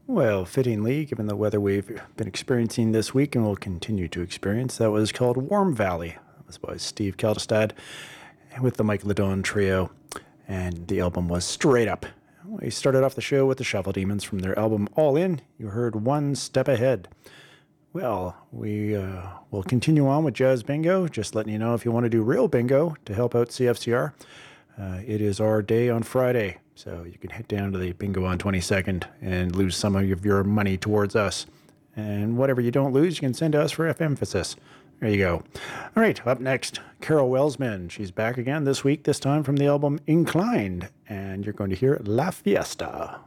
Well, fittingly, given the weather we've been experiencing this week and will continue to experience, that was called Warm Valley. That was by Steve Kaldestad with the Mike Ladon Trio, and the album was Straight Up. We started off the show with the Shovel Demons from their album All In. You heard One Step Ahead. Well, we will continue on with Jazz Bingo. Just letting you know, if you want to do real bingo to help out CFCR, it is our day on Friday. So you can head down to the bingo on 22nd and lose some of your money towards us. And whatever you don't lose, you can send to us for emphasis. There you go. All right, up next, Carol Welsman. She's back again this week, this time from the album Inclined. And you're going to hear La Fiesta.